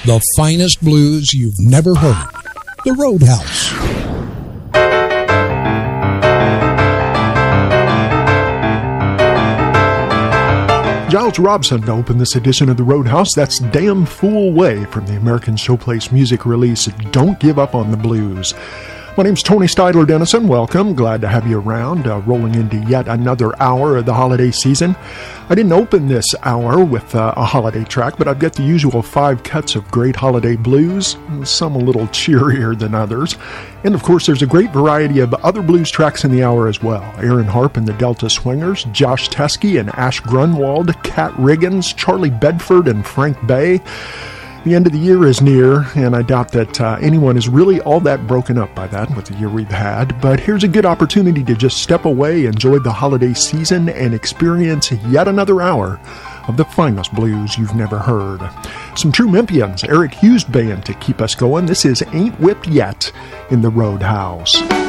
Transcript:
The finest blues you've never heard. The Roadhouse. Giles Robson to open this edition of the Roadhouse. That's Damn Fool Way from the American Showplace music release Don't Give Up on the Blues. My name's Tony Stidler Dennison. Welcome. Glad to have you around. Rolling into yet another hour of the holiday season. I didn't open this hour with a holiday track, but I've got the usual 5 cuts of great holiday blues, some a little cheerier than others. And of course, there's a great variety of other blues tracks in the hour as well. Aaron Harp and the Delta Swingers, Josh Teskey and Ash Grunwald, Cat Riggins, Charlie Bedford and Frank Bay. The end of the year is near, and I doubt that anyone is really all that broken up by that with the year we've had. But here's a good opportunity to just step away, enjoy the holiday season, and experience yet another hour of the finest blues you've never heard. Some true Memphians, Eric Hughes Band to keep us going. This is Ain't Whipped Yet in the Roadhouse.